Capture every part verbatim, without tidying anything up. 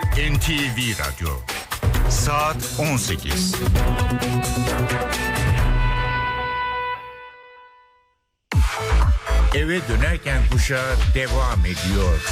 N T V Radyo Saat on sekiz. Eve dönerken kuşağı devam ediyor.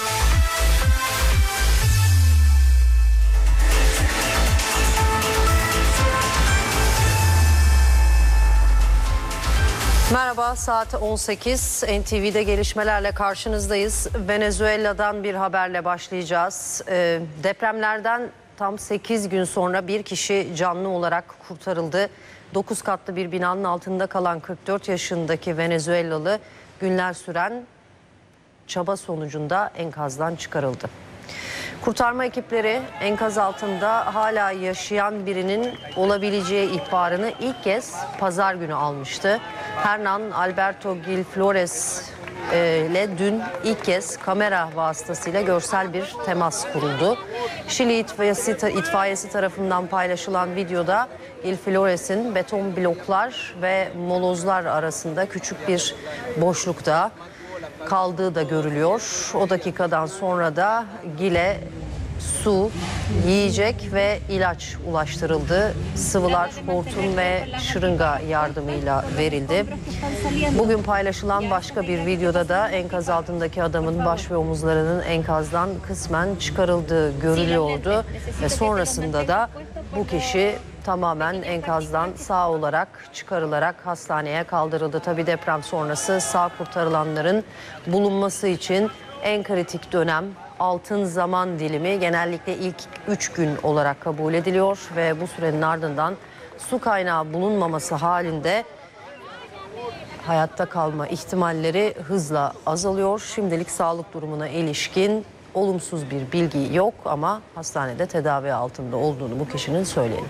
Merhaba, saat on sekiz. N T V'de gelişmelerle karşınızdayız. Venezuela'dan bir haberle başlayacağız. E, depremlerden tam sekiz gün sonra bir kişi canlı olarak kurtarıldı. dokuz katlı bir binanın altında kalan kırk dört yaşındaki Venezuelalı günler süren çaba sonucunda enkazdan çıkarıldı. Kurtarma ekipleri enkaz altında hala yaşayan birinin olabileceği ihbarını ilk kez pazar günü almıştı. Hernan Alberto Gil Flores ile dün ilk kez kamera vasıtasıyla görsel bir temas kuruldu. Şili itfaiyesi, itfaiyesi tarafından paylaşılan videoda Gil Flores'in beton bloklar ve molozlar arasında küçük bir boşlukta kaldığı da görülüyor. O dakikadan sonra da Gil'e su, yiyecek ve ilaç ulaştırıldı. Sıvılar hortum ve şırınga yardımıyla verildi. Bugün paylaşılan başka bir videoda da enkaz altındaki adamın baş ve omuzlarının enkazdan kısmen çıkarıldığı görülüyordu. Ve sonrasında da bu kişi tamamen enkazdan sağ olarak çıkarılarak hastaneye kaldırıldı. Tabii deprem sonrası sağ kurtarılanların bulunması için en kritik dönem, altın zaman dilimi genellikle ilk üç gün olarak kabul ediliyor ve bu sürenin ardından su kaynağı bulunmaması halinde hayatta kalma ihtimalleri hızla azalıyor. Şimdilik sağlık durumuna ilişkin olumsuz bir bilgi yok ama hastanede tedavi altında olduğunu bu kişinin söyleyelim.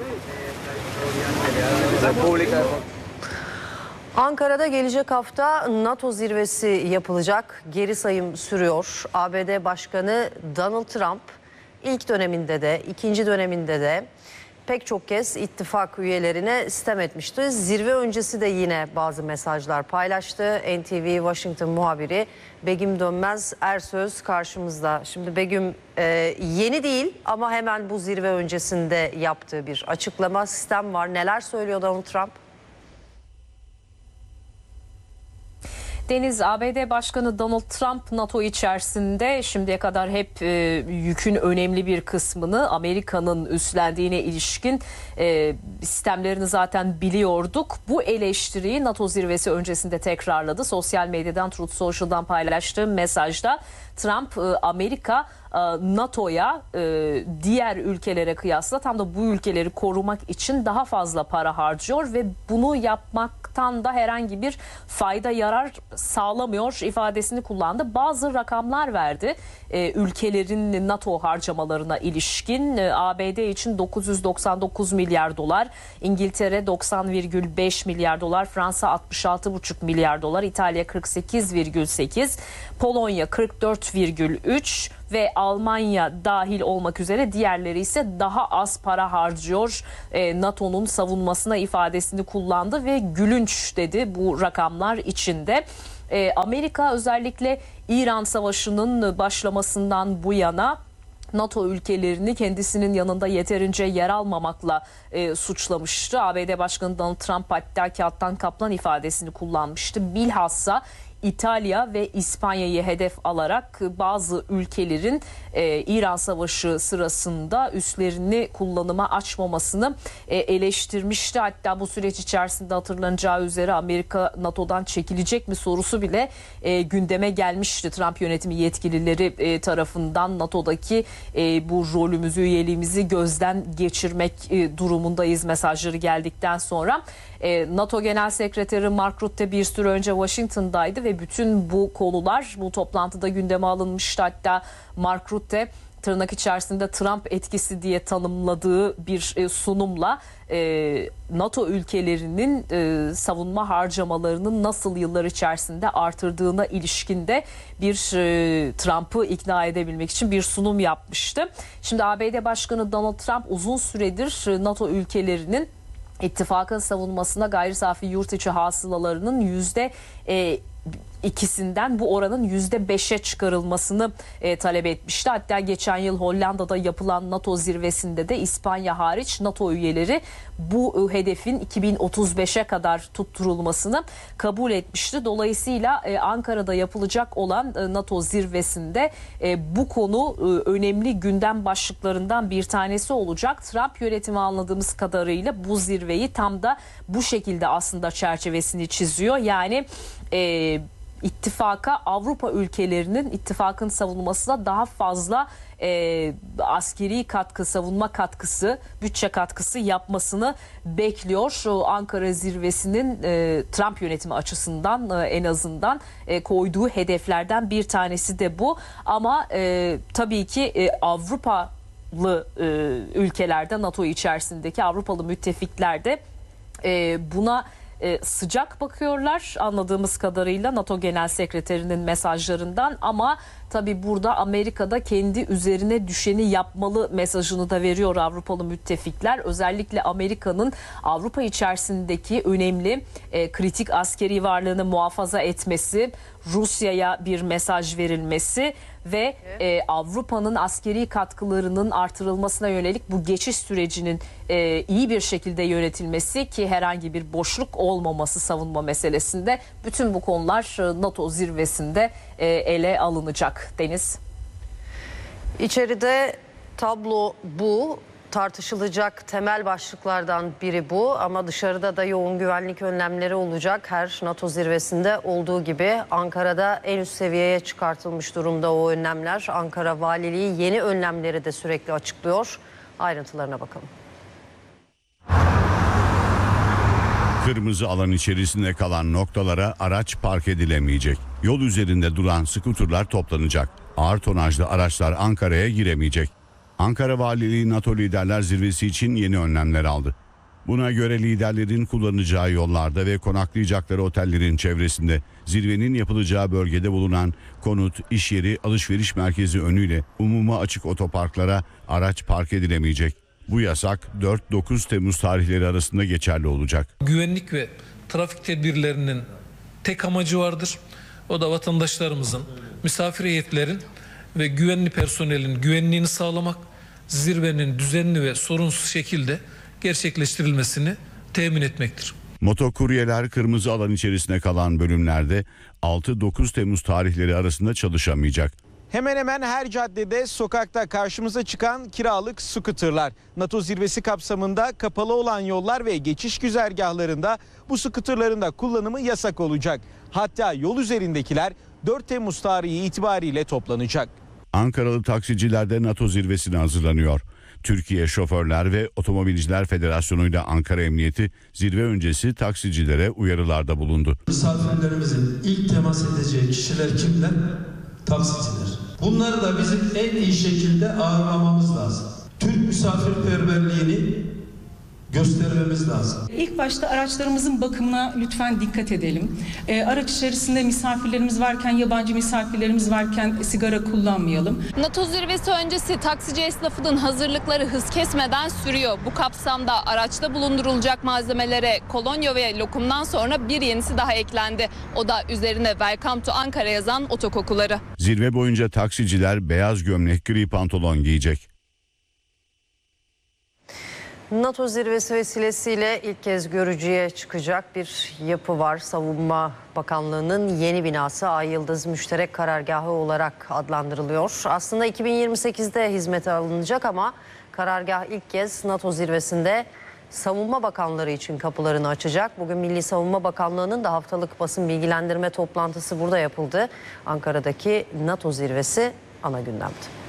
Ankara'da gelecek hafta NATO zirvesi yapılacak. Geri sayım sürüyor. A B D Başkanı Donald Trump ilk döneminde de ikinci döneminde de pek çok kez ittifak üyelerine sitem etmişti. Zirve öncesi de yine bazı mesajlar paylaştı. N T V Washington muhabiri Begüm Dönmez Ersöz karşımızda. Şimdi Begüm, e, yeni değil ama hemen bu zirve öncesinde yaptığı bir açıklama, sistem var. Neler söylüyor Donald Trump? Deniz, A B D Başkanı Donald Trump NATO içerisinde şimdiye kadar hep e, yükün önemli bir kısmını Amerika'nın üstlendiğine ilişkin e, sistemlerini zaten biliyorduk. Bu eleştiriyi NATO zirvesi öncesinde tekrarladı. Sosyal medyadan, Truth Social'dan paylaştığı mesajda Trump, e, Amerika e, NATO'ya e, diğer ülkelere kıyasla tam da bu ülkeleri korumak için daha fazla para harcıyor ve bunu yapmaktan da herhangi bir fayda, yarar sağlamıyor ifadesini kullandı. Bazı rakamlar verdi. E, ülkelerin NATO harcamalarına ilişkin e, A B D için dokuz yüz doksan dokuz milyar dolar, İngiltere doksan virgül beş milyar dolar, Fransa altmış altı buçuk milyar dolar, İtalya kırk sekiz virgül sekiz, Polonya kırk dört virgül üç ve Almanya dahil olmak üzere diğerleri ise daha az para harcıyor. E, NATO'nun savunmasına ifadesini kullandı ve gülünç dedi bu rakamlar içinde. E, Amerika özellikle İran Savaşı'nın başlamasından bu yana NATO ülkelerini kendisinin yanında yeterince yer almamakla e, suçlamıştı. A B D Başkanı Donald Trump hatta kağıttan kaplan ifadesini kullanmıştı. Bilhassa İtalya ve İspanya'yı hedef alarak bazı ülkelerin e, İran Savaşı sırasında üslerini kullanıma açmamasını e, eleştirmişti. Hatta bu süreç içerisinde hatırlanacağı üzere Amerika NATO'dan çekilecek mi sorusu bile e, gündeme gelmişti. Trump yönetimi yetkilileri e, tarafından NATO'daki e, bu rolümüzü, üyeliğimizi gözden geçirmek e, durumundayız mesajları geldikten sonra. NATO Genel Sekreteri Mark Rutte bir süre önce Washington'daydı ve bütün bu konular bu toplantıda gündeme alınmıştı. Hatta Mark Rutte tırnak içerisinde Trump etkisi diye tanımladığı bir sunumla NATO ülkelerinin savunma harcamalarının nasıl yıllar içerisinde artırdığına ilişkinde bir Trump'ı ikna edebilmek için bir sunum yapmıştı. Şimdi A B D Başkanı Donald Trump uzun süredir NATO ülkelerinin ittifakın savunmasına gayri safi yurt içi hasılalarının yüzde ikisinden bu oranın yüzde beşe çıkarılmasını e, talep etmişti. Hatta geçen yıl Hollanda'da yapılan NATO zirvesinde de İspanya hariç NATO üyeleri bu e, hedefin iki bin otuz beşe kadar tutturulmasını kabul etmişti. Dolayısıyla e, Ankara'da yapılacak olan e, NATO zirvesinde e, bu konu e, önemli gündem başlıklarından bir tanesi olacak. Trump yönetimi anladığımız kadarıyla bu zirveyi tam da bu şekilde aslında çerçevesini çiziyor. Yani e, ittifaka Avrupa ülkelerinin ittifakın savunmasına daha fazla e, askeri katkı, savunma katkısı, bütçe katkısı yapmasını bekliyor. Şu Ankara zirvesinin e, Trump yönetimi açısından e, en azından e, koyduğu hedeflerden bir tanesi de bu. Ama e, tabii ki e, Avrupalı e, ülkelerde, NATO içerisindeki Avrupalı müttefikler de e, buna e, sıcak bakıyorlar anladığımız kadarıyla NATO Genel Sekreterinin mesajlarından. Ama tabii burada Amerika'da kendi üzerine düşeni yapmalı mesajını da veriyor Avrupalı müttefikler. Özellikle Amerika'nın Avrupa içerisindeki önemli e, kritik askeri varlığını muhafaza etmesi, Rusya'ya bir mesaj verilmesi ve e, Avrupa'nın askeri katkılarının artırılmasına yönelik bu geçiş sürecinin e, iyi bir şekilde yönetilmesi ki herhangi bir boşluk olmaması savunma meselesinde, bütün bu konular NATO zirvesinde e, ele alınacak. Deniz. İçeride tablo bu. Tartışılacak temel başlıklardan biri bu ama dışarıda da yoğun güvenlik önlemleri olacak. Her NATO zirvesinde olduğu gibi Ankara'da en üst seviyeye çıkartılmış durumda o önlemler. Ankara Valiliği yeni önlemleri de sürekli açıklıyor. Ayrıntılarına bakalım. Kırmızı alan içerisinde kalan noktalara araç park edilemeyecek. Yol üzerinde duran skuterlar toplanacak. Ağır tonajlı araçlar Ankara'ya giremeyecek. Ankara Valiliği NATO Liderler Zirvesi için yeni önlemler aldı. Buna göre liderlerin kullanacağı yollarda ve konaklayacakları otellerin çevresinde zirvenin yapılacağı bölgede bulunan konut, iş yeri, alışveriş merkezi önüyle umuma açık otoparklara araç park edilemeyecek. Bu yasak dört dokuz Temmuz tarihleri arasında geçerli olacak. Güvenlik ve trafik tedbirlerinin tek amacı vardır. O da vatandaşlarımızın, misafir heyetlerin ve güvenli personelin güvenliğini sağlamak, zirvenin düzenli ve sorunsuz şekilde gerçekleştirilmesini temin etmektir. Motokuryeler kırmızı alan içerisinde kalan bölümlerde altı dokuz Temmuz tarihleri arasında çalışamayacak. Hemen hemen her caddede, sokakta karşımıza çıkan kiralık skuterlar. NATO zirvesi kapsamında kapalı olan yollar ve geçiş güzergahlarında bu skuterların da kullanımı yasak olacak. Hatta yol üzerindekiler dört Temmuz tarihi itibariyle toplanacak. Ankaralı taksiciler de NATO zirvesine hazırlanıyor. Türkiye Şoförler ve Otomobilciler Federasyonu ile Ankara Emniyeti zirve öncesi taksicilere uyarılarda bulundu. Misafirlerimizin ilk temas edeceği kişiler kimler? Taksiciler. Bunları da bizim en iyi şekilde ağırlamamız lazım. Türk misafirperverliğini göstermemiz lazım. İlk başta araçlarımızın bakımına lütfen dikkat edelim. E, araç içerisinde misafirlerimiz varken, yabancı misafirlerimiz varken sigara kullanmayalım. NATO zirvesi öncesi taksici esnafının hazırlıkları hız kesmeden sürüyor. Bu kapsamda araçta bulundurulacak malzemelere kolonya ve lokumdan sonra bir yenisi daha eklendi. O da üzerine Welcome to Ankara yazan otokokuları. Zirve boyunca taksiciler beyaz gömlek, gri pantolon giyecek. NATO zirvesi vesilesiyle ilk kez görücüye çıkacak bir yapı var. Savunma Bakanlığı'nın yeni binası Ay Yıldız Müşterek Karargahı olarak adlandırılıyor. Aslında iki bin yirmi sekizde hizmete alınacak ama karargah ilk kez NATO zirvesinde savunma bakanları için kapılarını açacak. Bugün Milli Savunma Bakanlığı'nın da haftalık basın bilgilendirme toplantısı burada yapıldı. Ankara'daki NATO zirvesi ana gündemdi.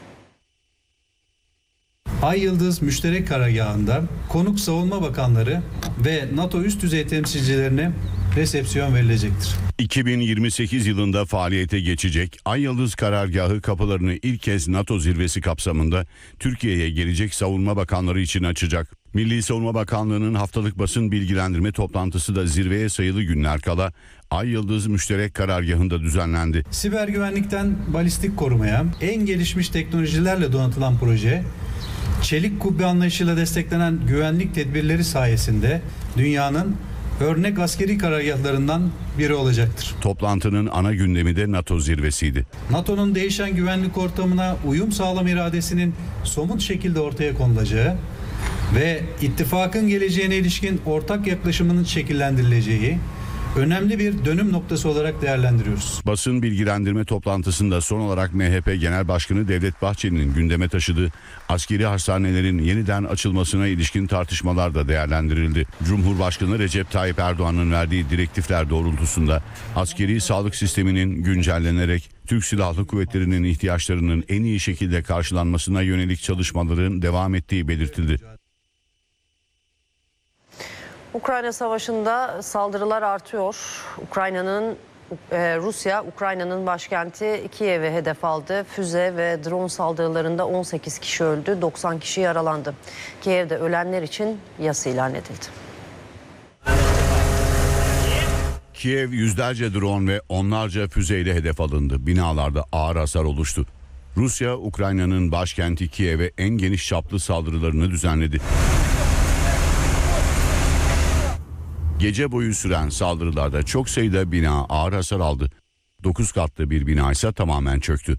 Ay Yıldız Müşterek Karargahı'nda konuk savunma bakanları ve NATO üst düzey temsilcilerine resepsiyon verilecektir. iki bin yirmi sekiz yılında faaliyete geçecek Ay Yıldız Karargahı kapılarını ilk kez NATO zirvesi kapsamında Türkiye'ye gelecek savunma bakanları için açacak. Milli Savunma Bakanlığı'nın haftalık basın bilgilendirme toplantısı da zirveye sayılı günler kala Ay Yıldız Müşterek Karargahı'nda düzenlendi. Siber güvenlikten balistik korumaya en gelişmiş teknolojilerle donatılan proje, çelik kubbe anlayışıyla desteklenen güvenlik tedbirleri sayesinde dünyanın örnek askeri karargahlarından biri olacaktır. Toplantının ana gündemi de NATO zirvesiydi. NATO'nun değişen güvenlik ortamına uyum sağlama iradesinin somut şekilde ortaya konulacağı ve ittifakın geleceğine ilişkin ortak yaklaşımının şekillendirileceği önemli bir dönüm noktası olarak değerlendiriyoruz. Basın bilgilendirme toplantısında son olarak M H P Genel Başkanı Devlet Bahçeli'nin gündeme taşıdığı askeri hastanelerin yeniden açılmasına ilişkin tartışmalar da değerlendirildi. Cumhurbaşkanı Recep Tayyip Erdoğan'ın verdiği direktifler doğrultusunda askeri sağlık sisteminin güncellenerek Türk Silahlı Kuvvetleri'nin ihtiyaçlarının en iyi şekilde karşılanmasına yönelik çalışmaların devam ettiği belirtildi. Ukrayna Savaşı'nda saldırılar artıyor. Ukrayna'nın e, Rusya, Ukrayna'nın başkenti Kiev'e hedef aldı. Füze ve drone saldırılarında on sekiz kişi öldü, doksan kişi yaralandı. Kiev'de ölenler için yas ilan edildi. Kiev yüzlerce drone ve onlarca füzeyle hedef alındı. Binalarda ağır hasar oluştu. Rusya, Ukrayna'nın başkenti Kiev'e en geniş çaplı saldırılarını düzenledi. Gece boyu süren saldırılarda çok sayıda bina ağır hasar aldı. dokuz katlı bir bina ise tamamen çöktü.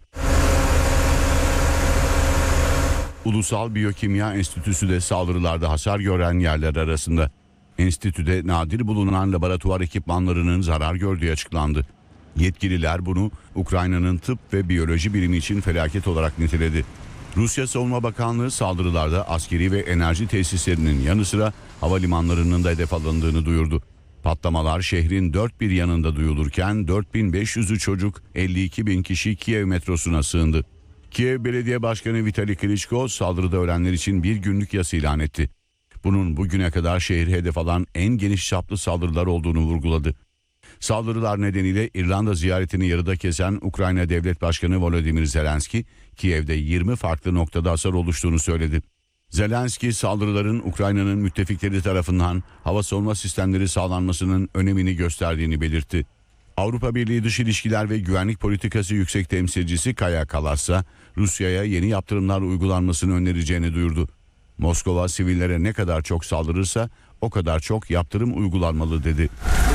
Ulusal Biyokimya Enstitüsü de saldırılarda hasar gören yerler arasında. Enstitüde nadir bulunan laboratuvar ekipmanlarının zarar gördüğü açıklandı. Yetkililer bunu Ukrayna'nın tıp ve biyoloji bilimi için felaket olarak niteledi. Rusya Savunma Bakanlığı saldırılarda askeri ve enerji tesislerinin yanı sıra havalimanlarının da hedef alındığını duyurdu. Patlamalar şehrin dört bir yanında duyulurken dört bin beş yüzü çocuk, elli iki bin kişi Kiev metrosuna sığındı. Kiev Belediye Başkanı Vitali Klitschko saldırıda ölenler için bir günlük yas ilan etti. Bunun bugüne kadar şehri hedef alan en geniş çaplı saldırılar olduğunu vurguladı. Saldırılar nedeniyle İrlanda ziyaretini yarıda kesen Ukrayna Devlet Başkanı Volodymyr Zelenski, Kiev'de yirmi farklı noktada hasar oluştuğunu söyledi. Zelenski, saldırıların Ukrayna'nın müttefikleri tarafından hava savunma sistemleri sağlanmasının önemini gösterdiğini belirtti. Avrupa Birliği Dış İlişkiler ve Güvenlik Politikası Yüksek Temsilcisi Kaja Kallas, Rusya'ya yeni yaptırımlar uygulanmasını önereceğini duyurdu. Moskova, sivillere ne kadar çok saldırırsa o kadar çok yaptırım uygulanmalı dedi.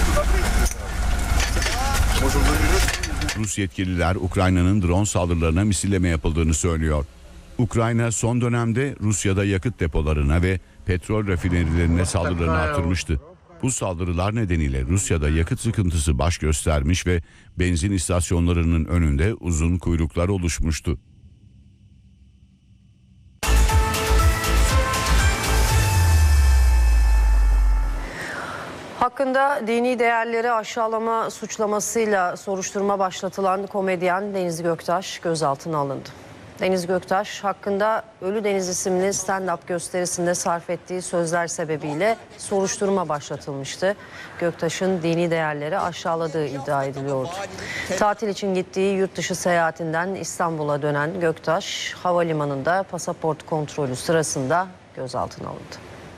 Rus yetkililer Ukrayna'nın drone saldırılarına misilleme yapıldığını söylüyor. Ukrayna son dönemde Rusya'da yakıt depolarına ve petrol rafinerilerine saldırılarını artırmıştı. Bu saldırılar nedeniyle Rusya'da yakıt sıkıntısı baş göstermiş ve benzin istasyonlarının önünde uzun kuyruklar oluşmuştu. Hakkında dini değerleri aşağılama suçlamasıyla soruşturma başlatılan komedyen Deniz Göktaş gözaltına alındı. Deniz Göktaş hakkında Ölü Deniz isimli stand-up gösterisinde sarf ettiği sözler sebebiyle soruşturma başlatılmıştı. Göktaş'ın dini değerleri aşağıladığı iddia ediliyordu. Tatil için gittiği yurt dışı seyahatinden İstanbul'a dönen Göktaş havalimanında pasaport kontrolü sırasında gözaltına alındı.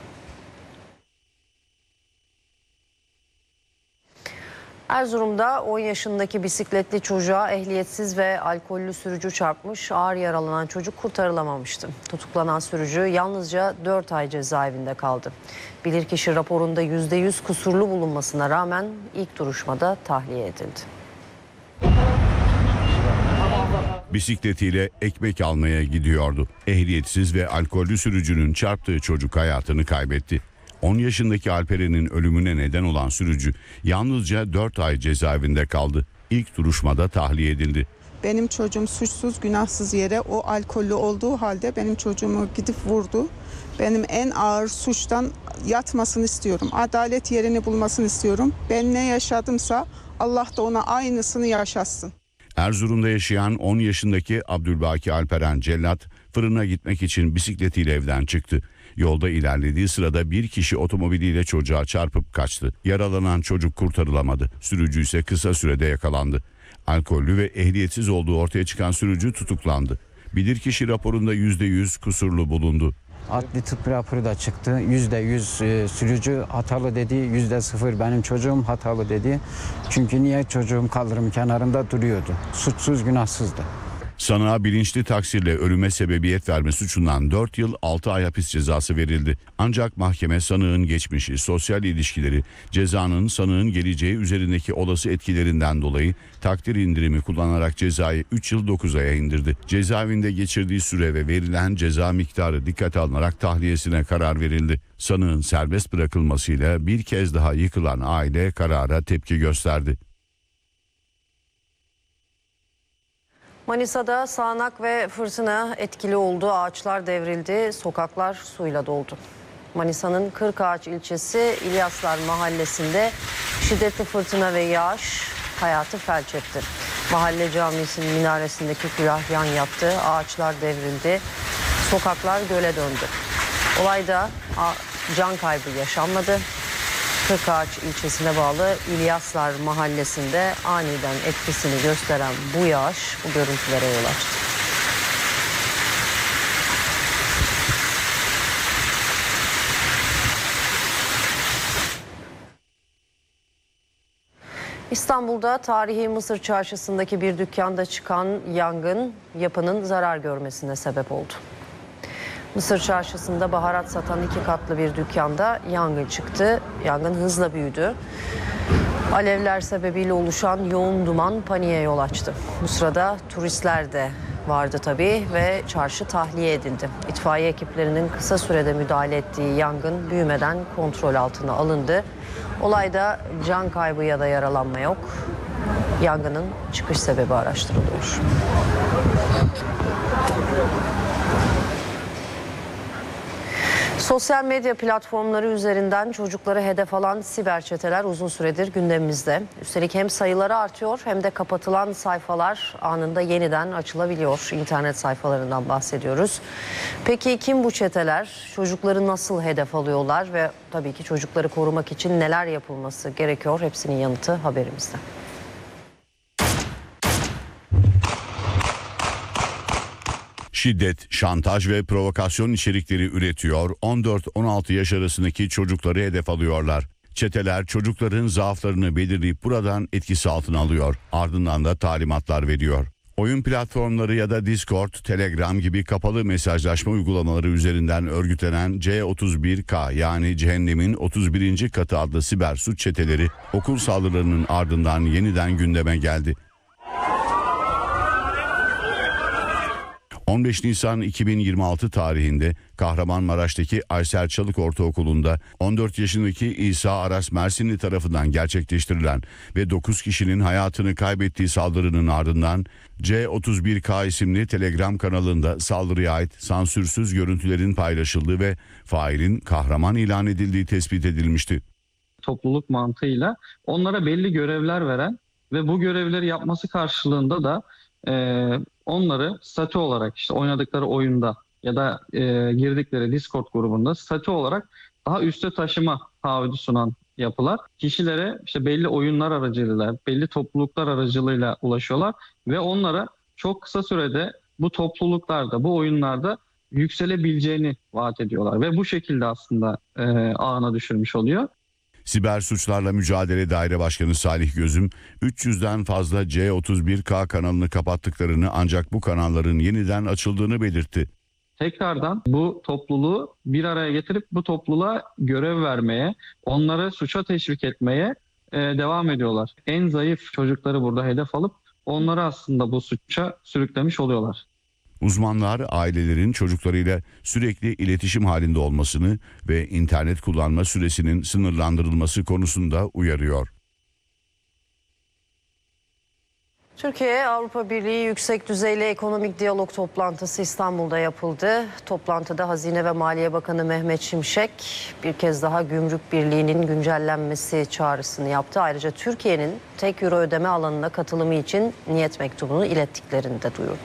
Erzurum'da on yaşındaki bisikletli çocuğa ehliyetsiz ve alkollü sürücü çarpmış, ağır yaralanan çocuk kurtarılamamıştı. Tutuklanan sürücü yalnızca dört ay cezaevinde kaldı. Bilirkişi raporunda yüzde yüz kusurlu bulunmasına rağmen ilk duruşmada tahliye edildi. Bisikletiyle ekmek almaya gidiyordu. Ehliyetsiz ve alkollü sürücünün çarptığı çocuk hayatını kaybetti. on yaşındaki Alperen'in ölümüne neden olan sürücü yalnızca dört ay cezaevinde kaldı. İlk duruşmada tahliye edildi. Benim çocuğum suçsuz günahsız yere o alkollü olduğu halde benim çocuğumu gidip vurdu. Benim en ağır suçtan yatmasını istiyorum. Adalet yerini bulmasını istiyorum. Ben ne yaşadımsa Allah da ona aynısını yaşatsın. Erzurum'da yaşayan on yaşındaki Abdülbaki Alperen Cellat fırına gitmek için bisikletiyle evden çıktı. Yolda ilerlediği sırada bir kişi otomobiliyle çocuğa çarpıp kaçtı. Yaralanan çocuk kurtarılamadı. Sürücü ise kısa sürede yakalandı. Alkollü ve ehliyetsiz olduğu ortaya çıkan sürücü tutuklandı. Bilirkişi raporunda yüzde yüz kusurlu bulundu. Adli tıp raporu da çıktı. yüzde yüz e, sürücü hatalı dedi, yüzde sıfır benim çocuğum hatalı dedi. Çünkü niye çocuğum kaldırım kenarında duruyordu. Suçsuz günahsızdı. Sanığa bilinçli taksirle ölüme sebebiyet verme suçundan dört yıl altı ay hapis cezası verildi. Ancak mahkeme sanığın geçmişi, sosyal ilişkileri, cezanın sanığın geleceği üzerindeki olası etkilerinden dolayı takdir indirimi kullanarak cezayı üç yıl dokuz aya indirdi. Cezaevinde geçirdiği süre ve verilen ceza miktarı dikkate alınarak tahliyesine karar verildi. Sanığın serbest bırakılmasıyla bir kez daha yıkılan aile karara tepki gösterdi. Manisa'da sağanak ve fırtına etkili oldu. Ağaçlar devrildi, sokaklar suyla doldu. Manisa'nın Kırkağaç ilçesi İlyaslar mahallesinde şiddetli fırtına ve yağış hayatı felç etti. Mahalle camisinin minaresindeki külah yan yattı, ağaçlar devrildi, sokaklar göle döndü. Olayda can kaybı yaşanmadı. Kırkağaç ilçesine bağlı İlyaslar mahallesinde aniden etkisini gösteren bu yağış bu görüntülere yol açtı. İstanbul'da tarihi Mısır Çarşısı'ndaki bir dükkanda çıkan yangın yapının zarar görmesine sebep oldu. Mısır Çarşısı'nda baharat satan iki katlı bir dükkanda yangın çıktı. Yangın hızla büyüdü. Alevler sebebiyle oluşan yoğun duman paniğe yol açtı. Bu sırada turistler de vardı tabii ve çarşı tahliye edildi. İtfaiye ekiplerinin kısa sürede müdahale ettiği yangın büyümeden kontrol altına alındı. Olayda can kaybı ya da yaralanma yok. Yangının çıkış sebebi araştırılıyor. Sosyal medya platformları üzerinden çocukları hedef alan siber çeteler uzun süredir gündemimizde. Üstelik hem sayıları artıyor hem de kapatılan sayfalar anında yeniden açılabiliyor. İnternet sayfalarından bahsediyoruz. Peki kim bu çeteler? Çocukları nasıl hedef alıyorlar ve tabii ki çocukları korumak için neler yapılması gerekiyor? Hepsinin yanıtı haberimizde. Şiddet, şantaj ve provokasyon içerikleri üretiyor, on dört on altı yaş arasındaki çocukları hedef alıyorlar. Çeteler çocukların zaaflarını belirleyip buradan etkisi altına alıyor. Ardından da talimatlar veriyor. Oyun platformları ya da Discord, Telegram gibi kapalı mesajlaşma uygulamaları üzerinden örgütlenen C otuz bir K yani Cehennemin otuz birinci katı adlı siber suç çeteleri okul saldırılarının ardından yeniden gündeme geldi. on beş Nisan iki bin yirmi altı tarihinde Kahramanmaraş'taki Aysel Çalık Ortaokulu'nda on dört yaşındaki İsa Aras Mersinli tarafından gerçekleştirilen ve dokuz kişinin hayatını kaybettiği saldırının ardından C otuz bir K isimli Telegram kanalında saldırıya ait sansürsüz görüntülerin paylaşıldığı ve failin kahraman ilan edildiği tespit edilmişti. Topluluk mantığıyla onlara belli görevler veren ve bu görevleri yapması karşılığında da e, onları statü olarak işte oynadıkları oyunda ya da e, girdikleri Discord grubunda statü olarak daha üste taşıma taahhüdü sunan yapılar kişilere işte belli oyunlar aracılığıyla, belli topluluklar aracılığıyla ulaşıyorlar ve onlara çok kısa sürede bu topluluklarda, bu oyunlarda yükselebileceğini vaat ediyorlar ve bu şekilde aslında e, ağına düşürmüş oluyor. Siber Suçlarla Mücadele Daire Başkanı Salih Gözüm, üç yüzden fazla C otuz bir K kanalını kapattıklarını ancak bu kanalların yeniden açıldığını belirtti. Tekrardan bu topluluğu bir araya getirip bu topluluğa görev vermeye, onları suça teşvik etmeye e, devam ediyorlar. En zayıf çocukları burada hedef alıp onları aslında bu suça sürüklemiş oluyorlar. Uzmanlar ailelerin çocuklarıyla sürekli iletişim halinde olmasını ve internet kullanma süresinin sınırlandırılması konusunda uyarıyor. Türkiye-Avrupa Birliği Yüksek Düzeyli Ekonomik Diyalog toplantısı İstanbul'da yapıldı. Toplantıda Hazine ve Maliye Bakanı Mehmet Şimşek bir kez daha Gümrük Birliği'nin güncellenmesi çağrısını yaptı. Ayrıca Türkiye'nin tek euro ödeme alanına katılımı için niyet mektubunu ilettiklerini de duyurdu.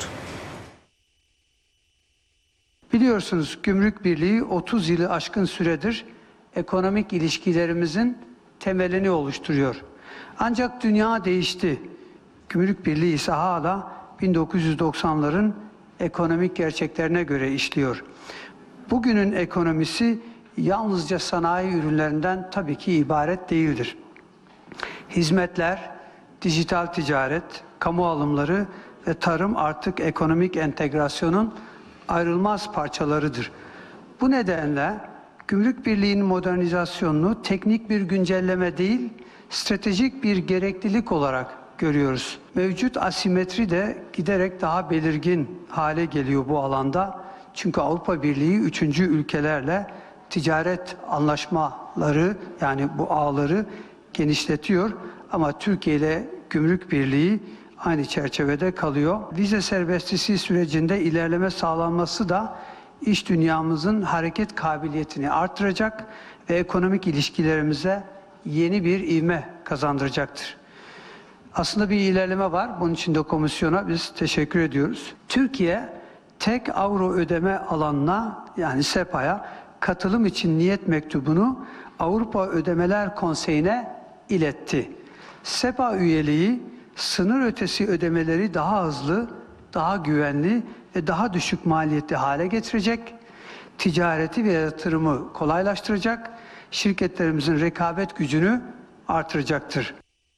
Biliyorsunuz Gümrük Birliği otuz yılı aşkın süredir ekonomik ilişkilerimizin temelini oluşturuyor. Ancak dünya değişti. Gümrük Birliği ise hala bin dokuz yüz doksanların ekonomik gerçeklerine göre işliyor. Bugünün ekonomisi yalnızca sanayi ürünlerinden tabii ki ibaret değildir. Hizmetler, dijital ticaret, kamu alımları ve tarım artık ekonomik entegrasyonun ayrılmaz parçalarıdır. Bu nedenle Gümrük Birliği'nin modernizasyonunu teknik bir güncelleme değil, stratejik bir gereklilik olarak görüyoruz. Mevcut asimetri de giderek daha belirgin hale geliyor bu alanda. Çünkü Avrupa Birliği üçüncü ülkelerle ticaret anlaşmaları, yani bu ağları genişletiyor. Ama Türkiye ile Gümrük Birliği aynı çerçevede kalıyor. Vize serbestisi sürecinde ilerleme sağlanması da iş dünyamızın hareket kabiliyetini artıracak ve ekonomik ilişkilerimize yeni bir ivme kazandıracaktır. Aslında bir ilerleme var. Bunun için de komisyona biz teşekkür ediyoruz. Türkiye tek avro ödeme alanına, yani SEPA'ya katılım için niyet mektubunu Avrupa Ödemeler Konseyi'ne iletti. SEPA üyeliği sınır ötesi ödemeleri daha hızlı, daha güvenli ve daha düşük maliyetli hale getirecek, ticareti ve yatırımı kolaylaştıracak, şirketlerimizin rekabet gücünü artıracaktır.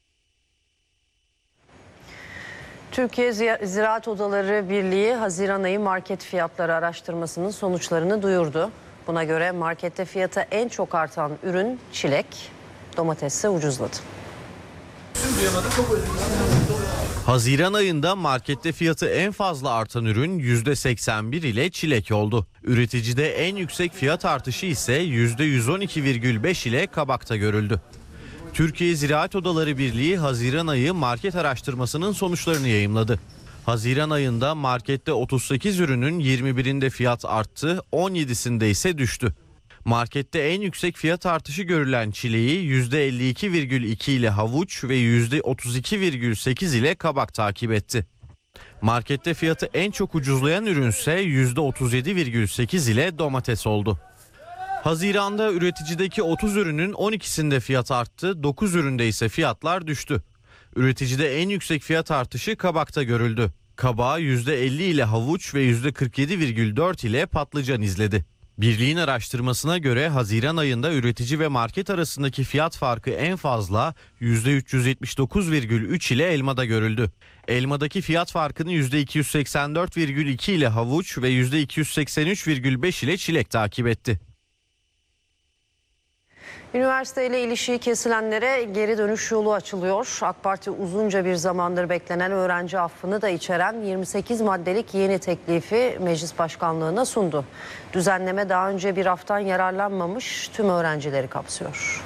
Türkiye Ziraat Odaları Birliği Haziran ayı market fiyatları araştırmasının sonuçlarını duyurdu. Buna göre markette fiyatı en çok artan ürün çilek, domates ise ucuzladı. Haziran ayında markette fiyatı en fazla artan ürün yüzde seksen bir ile çilek oldu. Üreticide en yüksek fiyat artışı ise yüzde yüz on iki virgül beş ile kabakta görüldü. Türkiye Ziraat Odaları Birliği Haziran ayı market araştırmasının sonuçlarını yayımladı. Haziran ayında markette otuz sekiz ürünün yirmi birinde fiyat arttı, on yedisinde ise düştü. Markette en yüksek fiyat artışı görülen çileği yüzde elli iki virgül iki ile havuç ve yüzde otuz iki virgül sekiz ile kabak takip etti. Markette fiyatı en çok ucuzlayan ürünse yüzde otuz yedi virgül sekiz ile domates oldu. Haziran'da üreticideki otuz ürünün on ikisinde fiyat arttı, dokuz üründe ise fiyatlar düştü. Üreticide en yüksek fiyat artışı kabakta görüldü. Kabağı yüzde elli ile havuç ve yüzde kırk yedi virgül dört ile patlıcan izledi. Birliğin araştırmasına göre Haziran ayında üretici ve market arasındaki fiyat farkı en fazla yüzde üç yüz yetmiş dokuz virgül üç ile elmada görüldü. Elmadaki fiyat farkını yüzde iki yüz seksen dört virgül iki ile havuç ve yüzde iki yüz seksen üç virgül beş ile çilek takip etti. Üniversiteyle ilişiği kesilenlere geri dönüş yolu açılıyor. AK Parti uzunca bir zamandır beklenen öğrenci affını da içeren yirmi sekiz maddelik yeni teklifi meclis başkanlığına sundu. Düzenleme daha önce bir aftan yararlanmamış tüm öğrencileri kapsıyor.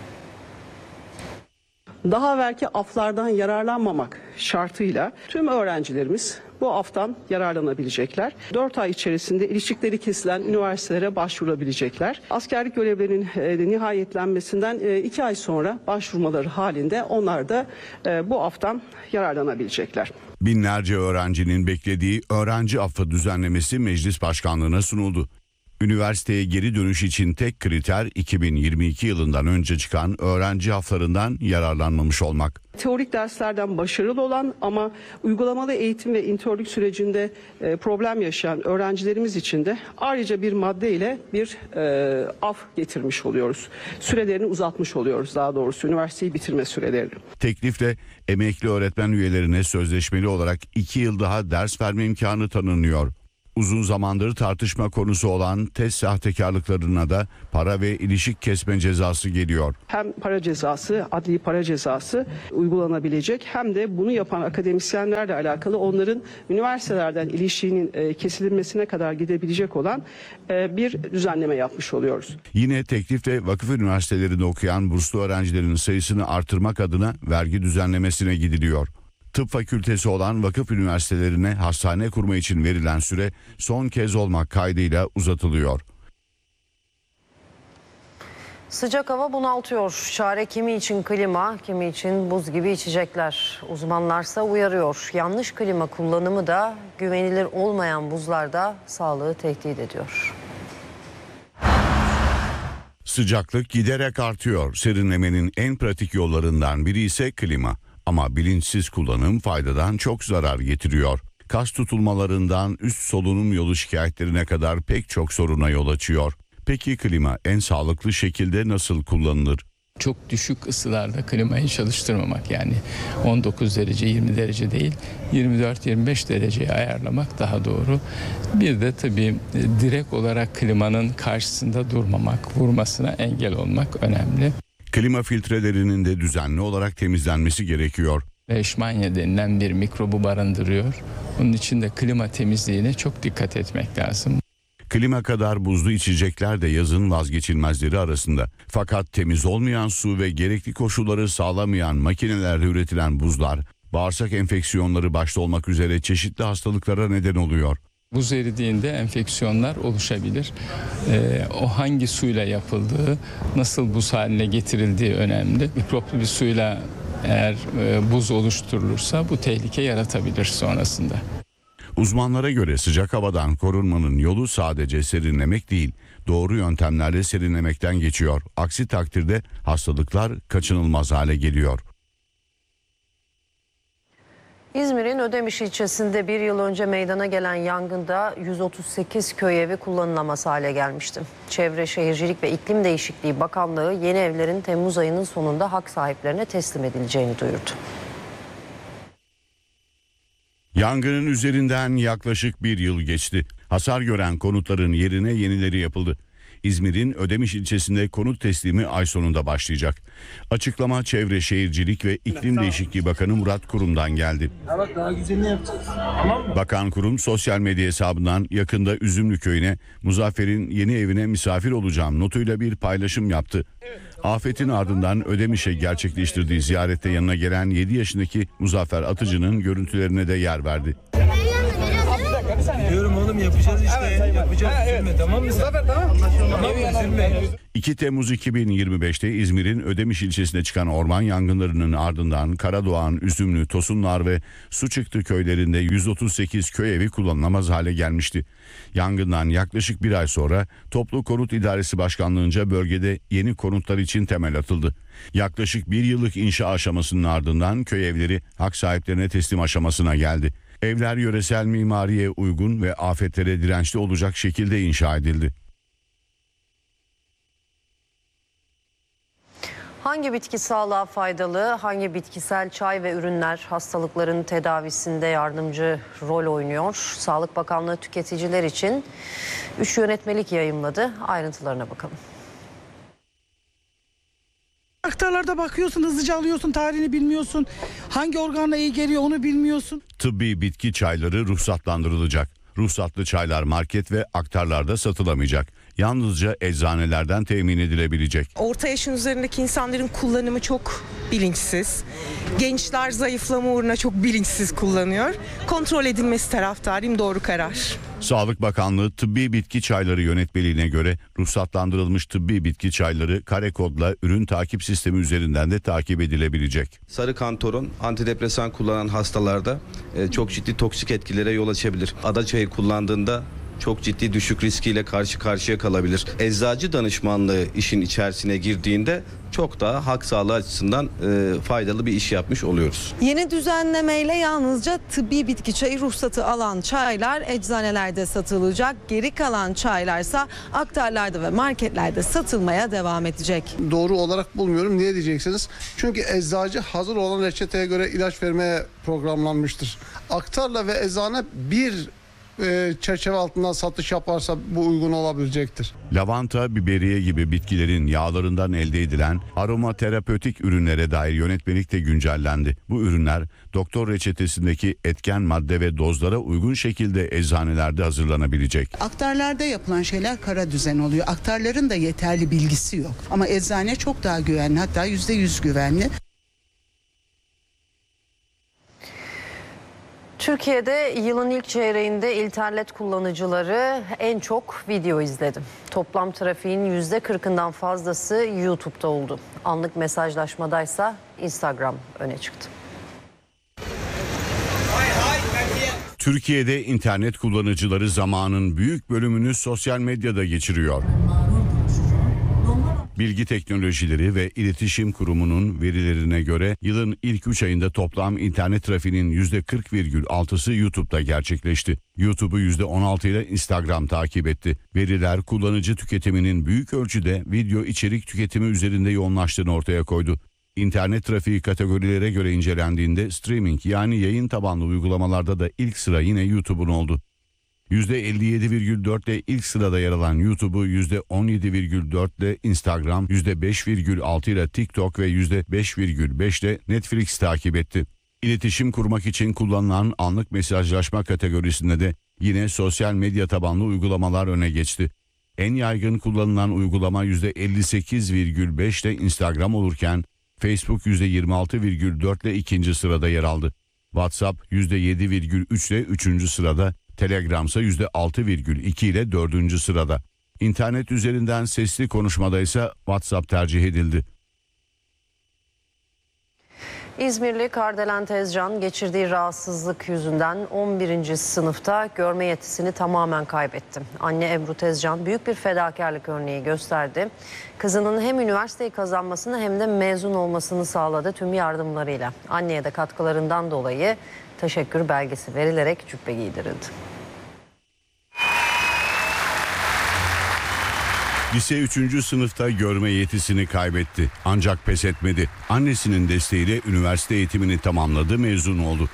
Daha evvelki aflardan yararlanmamak şartıyla tüm öğrencilerimiz bu aftan yararlanabilecekler. dört ay içerisinde ilişkileri kesilen üniversitelere başvurabilecekler. Askerlik görevlerinin e, nihayetlenmesinden e, iki ay sonra başvurmaları halinde onlar da e, bu aftan yararlanabilecekler. Binlerce öğrencinin beklediği öğrenci affı düzenlemesi meclis başkanlığına sunuldu. Üniversiteye geri dönüş için tek kriter iki bin yirmi iki yılından önce çıkan öğrenci haflarından yararlanmamış olmak. Teorik derslerden başarılı olan ama uygulamalı eğitim ve internlük sürecinde e, problem yaşayan öğrencilerimiz için de ayrıca bir madde ile bir e, af getirmiş oluyoruz. Sürelerini uzatmış oluyoruz, daha doğrusu üniversiteyi bitirme sürelerini. Teklifle emekli öğretmen üyelerine sözleşmeli olarak iki yıl daha ders verme imkanı tanınıyor. Uzun zamandır tartışma konusu olan test sahtekarlıklarına da para ve ilişik kesme cezası geliyor. Hem para cezası, adli para cezası uygulanabilecek hem de bunu yapan akademisyenlerle alakalı onların üniversitelerden ilişiğinin kesilmesine kadar gidebilecek olan bir düzenleme yapmış oluyoruz. Yine teklifte vakıf üniversitelerinde okuyan burslu öğrencilerin sayısını artırmak adına vergi düzenlemesine gidiliyor. Tıp fakültesi olan vakıf üniversitelerine hastane kurma için verilen süre son kez olmak kaydıyla uzatılıyor. Sıcak hava bunaltıyor. Çare kimi için klima, kimi için buz gibi içecekler. Uzmanlarsa uyarıyor. Yanlış klima kullanımı da güvenilir olmayan buzlarda sağlığı tehdit ediyor. Sıcaklık giderek artıyor. Serinlemenin en pratik yollarından biri ise klima. Ama bilinçsiz kullanım faydadan çok zarar getiriyor. Kas tutulmalarından üst solunum yolu şikayetlerine kadar pek çok soruna yol açıyor. Peki klima en sağlıklı şekilde nasıl kullanılır? Çok düşük ısılarda klimayı çalıştırmamak, yani on dokuz derece yirmi derece değil yirmi dört yirmi beş dereceye ayarlamak daha doğru. Bir de tabii direkt olarak klimanın karşısında durmamak, vurmasına engel olmak önemli. Klima filtrelerinin de düzenli olarak temizlenmesi gerekiyor. Leishmania denilen bir mikrobu barındırıyor. Bunun için de klima temizliğine çok dikkat etmek lazım. Klima kadar buzlu içecekler de yazın vazgeçilmezleri arasında. Fakat temiz olmayan su ve gerekli koşulları sağlamayan makinelerle üretilen buzlar, bağırsak enfeksiyonları başta olmak üzere çeşitli hastalıklara neden oluyor. Buz eridiğinde enfeksiyonlar oluşabilir. Ee, o hangi suyla yapıldığı, nasıl buz haline getirildiği önemli. Mikroplu bir suyla eğer e, buz oluşturulursa bu tehlike yaratabilir sonrasında. Uzmanlara göre sıcak havadan korunmanın yolu sadece serinlemek değil, doğru yöntemlerle serinlemekten geçiyor. Aksi takdirde hastalıklar kaçınılmaz hale geliyor. İzmir'in Ödemiş ilçesinde bir yıl önce meydana gelen yangında yüz otuz sekiz köy evi kullanılamaz hale gelmişti. Çevre Şehircilik ve İklim Değişikliği Bakanlığı yeni evlerin Temmuz ayının sonunda hak sahiplerine teslim edileceğini duyurdu. Yangının üzerinden yaklaşık bir yıl geçti. Hasar gören konutların yerine yenileri yapıldı. İzmir'in Ödemiş ilçesinde konut teslimi ay sonunda başlayacak. Açıklama Çevre Şehircilik ve İklim Değişikliği Bakanı Murat Kurum'dan geldi. Bak daha güzelini yapacağız. Tamam mı? Bakan Kurum sosyal medya hesabından yakında Üzümlü Köyü'ne Muzaffer'in yeni evine misafir olacağım notuyla bir paylaşım yaptı. Afetin ardından Ödemiş'e gerçekleştirdiği ziyarette yanına gelen yedi yaşındaki Muzaffer Atıcı'nın görüntülerine de yer verdi. Diyorum oğlum yapacağız işte. Evet, yapacağız. Ha, evet. Üzülme, tamam mı? Zafer, tamam. Tamam üzülme. iki Temmuz iki bin yirmi beşte İzmir'in Ödemiş ilçesinde çıkan orman yangınlarının ardından Karadoğan, Üzümlü, Tosunlar ve Suçıktı köylerinde yüz otuz sekiz köy evi kullanılamaz hale gelmişti. Yangından yaklaşık bir ay sonra Toplu Konut İdaresi Başkanlığı'nca bölgede yeni konutlar için temel atıldı. Yaklaşık bir yıllık inşa aşamasının ardından köy evleri hak sahiplerine teslim aşamasına geldi. Evler yöresel mimariye uygun ve afetlere dirençli olacak şekilde inşa edildi. Hangi bitki sağlığa faydalı, hangi bitkisel çay ve ürünler hastalıkların tedavisinde yardımcı rol oynuyor? Sağlık Bakanlığı tüketiciler için üç yönetmelik yayımladı. Ayrıntılarına bakalım. Aktarlarda bakıyorsun, hızlıca alıyorsun, tarihini bilmiyorsun. Hangi organla iyi geliyor onu bilmiyorsun. Tıbbi bitki çayları ruhsatlandırılacak. Ruhsatlı çaylar market ve aktarlarda satılamayacak. Yalnızca eczanelerden temin edilebilecek. Orta yaşın üzerindeki insanların kullanımı çok bilinçsiz. Gençler zayıflama uğruna çok bilinçsiz kullanıyor. Kontrol edilmesi taraftarıyım, doğru karar. Sağlık Bakanlığı Tıbbi Bitki Çayları Yönetmeliğine göre ruhsatlandırılmış tıbbi bitki çayları kare kodla ürün takip sistemi üzerinden de takip edilebilecek. Sarı kantaron antidepresan kullanan hastalarda e, çok ciddi toksik etkilere yol açabilir. Ada çayı kullandığında çok ciddi düşük riskiyle karşı karşıya kalabilir. Eczacı danışmanlığı işin içerisine girdiğinde çok daha halk sağlığı açısından e, faydalı bir iş yapmış oluyoruz. Yeni düzenlemeyle yalnızca tıbbi bitki çayı ruhsatı alan çaylar eczanelerde satılacak. Geri kalan çaylarsa aktarlarda ve marketlerde satılmaya devam edecek. Doğru olarak bulmuyorum. Niye diyeceksiniz? Çünkü eczacı hazır olan reçeteye göre ilaç vermeye programlanmıştır. Aktarla ve eczane bir çerçeve altından satış yaparsa bu uygun olabilecektir. Lavanta, biberiye gibi bitkilerin yağlarından elde edilen aromaterapötik ürünlere dair yönetmelik de güncellendi. Bu ürünler doktor reçetesindeki etken madde ve dozlara uygun şekilde eczanelerde hazırlanabilecek. Aktarlarda yapılan şeyler kara düzen oluyor. Aktarların da yeterli bilgisi yok. Ama eczane çok daha güvenli, hatta yüzde yüz güvenli. Türkiye'de yılın ilk çeyreğinde internet kullanıcıları en çok video izledi. Toplam trafiğin yüzde kırkından fazlası YouTube'da oldu. Anlık mesajlaşmadaysa Instagram öne çıktı. Türkiye'de internet kullanıcıları zamanın büyük bölümünü sosyal medyada geçiriyor. Bilgi Teknolojileri ve İletişim Kurumu'nun verilerine göre yılın ilk üç ayında toplam internet trafiğinin yüzde kırk virgül altısı YouTube'da gerçekleşti. YouTube'u yüzde on altı ile Instagram takip etti. Veriler kullanıcı tüketiminin büyük ölçüde video içerik tüketimi üzerinde yoğunlaştığını ortaya koydu. İnternet trafiği kategorilere göre incelendiğinde streaming yani yayın tabanlı uygulamalarda da ilk sıra yine YouTube'un oldu. yüzde elli yedi virgül dört ile ilk sırada yer alan YouTube'u yüzde on yedi virgül dört ile Instagram, yüzde beş virgül altı ile TikTok ve yüzde beş virgül beş ile Netflix takip etti. İletişim kurmak için kullanılan anlık mesajlaşma kategorisinde de yine sosyal medya tabanlı uygulamalar öne geçti. En yaygın kullanılan uygulama yüzde elli sekiz virgül beş ile Instagram olurken Facebook yüzde yirmi altı virgül dört ile ikinci sırada yer aldı. WhatsApp yüzde yedi virgül üç ile üçüncü sırada, Telegram ise yüzde altı virgül iki ile dördüncü sırada. İnternet üzerinden sesli konuşmada ise WhatsApp tercih edildi. İzmirli Kardelen Tezcan geçirdiği rahatsızlık yüzünden on birinci sınıfta görme yetisini tamamen kaybetti. Anne Ebru Tezcan büyük bir fedakarlık örneği gösterdi. Kızının hem üniversiteyi kazanmasını hem de mezun olmasını sağladı tüm yardımlarıyla. Anneye de katkılarından dolayı teşekkür belgesi verilerek cübbe giydirildi. Lise üçüncü sınıfta görme yetisini kaybetti. Ancak pes etmedi. Annesinin desteğiyle üniversite eğitimini tamamladı, mezun oldu.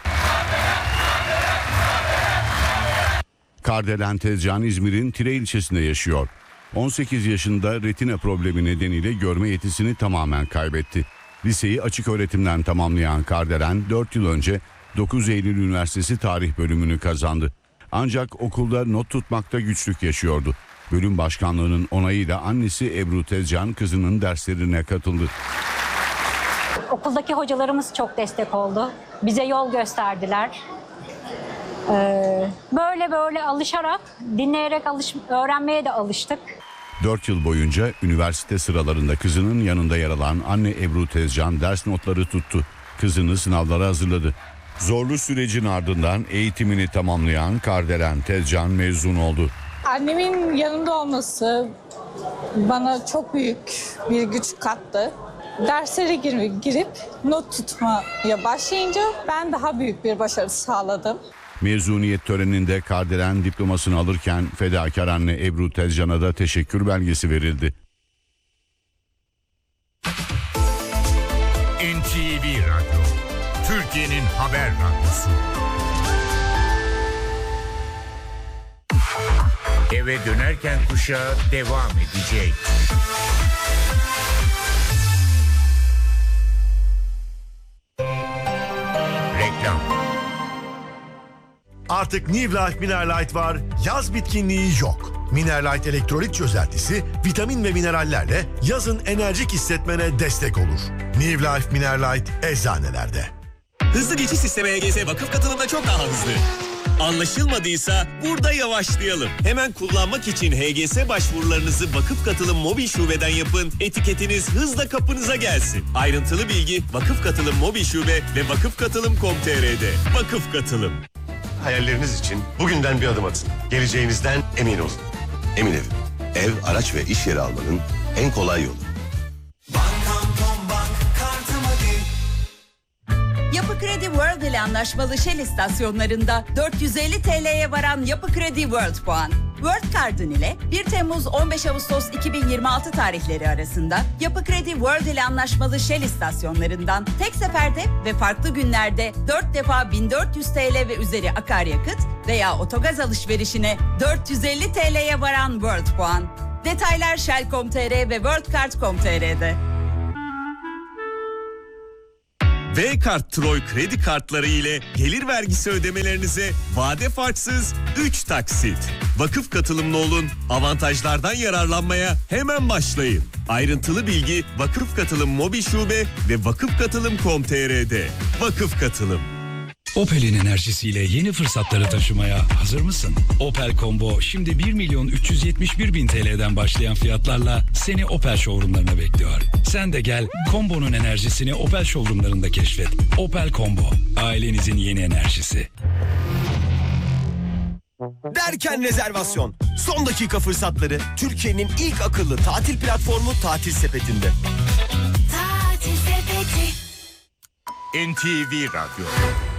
Kardelen Tezcan İzmir'in Tire ilçesinde yaşıyor. on sekiz yaşında retina problemi nedeniyle görme yetisini tamamen kaybetti. Liseyi açık öğretimden tamamlayan Kardelen dört yıl önce dokuz Eylül Üniversitesi Tarih bölümünü kazandı. Ancak okulda not tutmakta güçlük yaşıyordu. Bölüm başkanlığının onayıyla annesi Ebru Tezcan kızının derslerine katıldı. Okuldaki hocalarımız çok destek oldu. Bize yol gösterdiler. Ee, böyle böyle alışarak, dinleyerek alış, öğrenmeye de alıştık. dört yıl boyunca üniversite sıralarında kızının yanında yer alan anne Ebru Tezcan ders notları tuttu. Kızını sınavlara hazırladı. Zorlu sürecin ardından eğitimini tamamlayan Kardelen Tezcan mezun oldu. Annemin yanında olması bana çok büyük bir güç kattı. Derslere girip not tutmaya başlayınca ben daha büyük bir başarı sağladım. Mezuniyet töreninde Kardelen diplomasını alırken fedakar anne Ebru Tezcan'a da teşekkür belgesi verildi. N T V Radyo, Türkiye'nin haber radyosu. Eve dönerken kuşağı devam edecek. Reklam. Artık New Life Mineralite var, yaz bitkinliği yok. Mineralite elektrolit çözeltisi vitamin ve minerallerle yazın enerjik hissetmene destek olur. New Life Mineralite eczanelerde. Hızlı geçiş sistemi H G S vakıf katılımda çok daha hızlı. Anlaşılmadıysa burada yavaşlayalım. Hemen kullanmak için H G S başvurularınızı Vakıf Katılım Mobil Şube'den yapın. Etiketiniz hızla kapınıza gelsin. Ayrıntılı bilgi Vakıf Katılım Mobil Şube ve vakıf katılım nokta com nokta t r'de. Vakıf Katılım. Hayalleriniz için bugünden bir adım atın. Geleceğinizden emin olun. Emin Ev. Ev, araç ve iş yeri almanın en kolay yolu. Yapı Kredi World ile anlaşmalı Shell istasyonlarında dört yüz elli T L'ye varan Yapı Kredi World puan. World Card'ın ile bir Temmuz on beş Ağustos iki bin yirmi altı tarihleri arasında Yapı Kredi World ile anlaşmalı Shell istasyonlarından tek seferde ve farklı günlerde dört defa bin dört yüz T L ve üzeri akaryakıt veya otogaz alışverişine dört yüz elli T L'ye varan World puan. Detaylar shell nokta com nokta t r ve worldcard nokta com nokta t r'de. V-Kart Troy kredi kartları ile gelir vergisi ödemelerinize vade farksız üç taksit. Vakıf katılımlı olun, avantajlardan yararlanmaya hemen başlayın. Ayrıntılı bilgi Vakıf Katılım Mobil Şube ve vakıf katılım nokta com nokta t r'de. Vakıf Katılım. Opel'in enerjisiyle yeni fırsatları taşımaya hazır mısın? Opel Combo şimdi bir milyon üç yüz yetmiş bir bin T L'den başlayan fiyatlarla seni Opel showroomlarına bekliyor. Sen de gel Combo'nun enerjisini Opel showroomlarında keşfet. Opel Combo, ailenizin yeni enerjisi. Derken rezervasyon. Son dakika fırsatları Türkiye'nin ilk akıllı tatil platformu Tatil Sepeti'nde. Tatil Sepeti. N T V Radyo.